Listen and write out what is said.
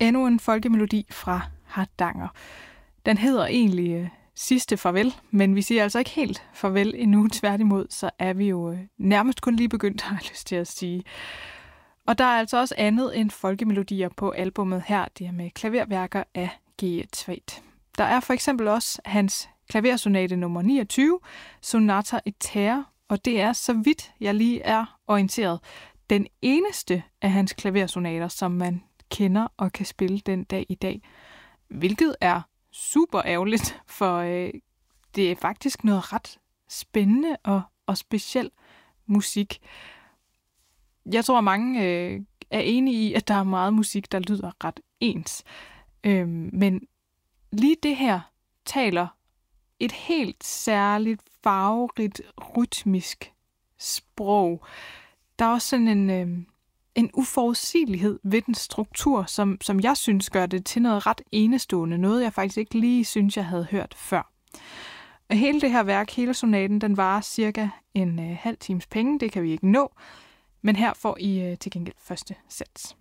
endnu en folkemelodi fra Hardanger. Den hedder egentlig Sidste farvel, men vi siger altså ikke helt farvel endnu. Tværtimod, så er vi jo nærmest kun lige begyndt, har jeg lyst til at sige. Og der er altså også andet end folkemelodier på albummet her. Det er med klaverværker af G. Tveit. Der er for eksempel også hans klaversonate nummer 29, Sonata Etere, og det er, så vidt jeg lige er orienteret, den eneste af hans klaversonater, som man kender og kan spille den dag i dag. Hvilket er super ærgerligt, for det er faktisk noget ret spændende og speciel musik. Jeg tror, mange er enige i, at der er meget musik, der lyder ret ens. Men lige det her taler et helt særligt, farverigt, rytmisk sprog. Der er også sådan en uforudsigelighed ved den struktur, som jeg synes gør det til noget ret enestående. Noget, jeg faktisk ikke lige synes, jeg havde hørt før. Og hele det her værk, hele sonaten, den varer cirka en halv times penge. Det kan vi ikke nå. Men her får I til gengæld første sats.